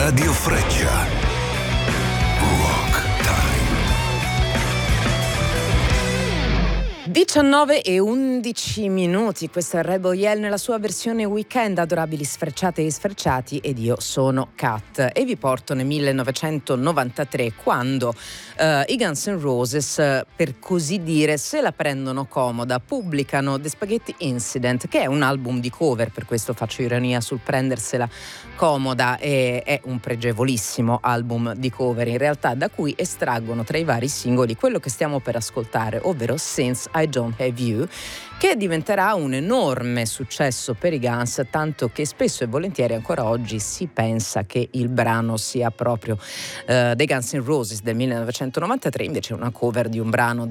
Radio Freccia. Rock Time. 19:11, questo è Rebel Yell nella sua versione weekend, adorabili sfrecciate e sfrecciati, ed io sono Kat e vi porto nel 1993, quando i Guns N' Roses, per così dire, se la prendono comoda, pubblicano The Spaghetti Incident, che è un album di cover, per questo faccio ironia sul prendersela comoda, e è un pregevolissimo album di cover in realtà, da cui estraggono tra i vari singoli quello che stiamo per ascoltare, ovvero Since I Don't Have You, che diventerà un enorme successo per i Guns, tanto che spesso e volentieri ancora oggi si pensa che il brano sia proprio dei Guns N' Roses del 1993, invece è una cover di un brano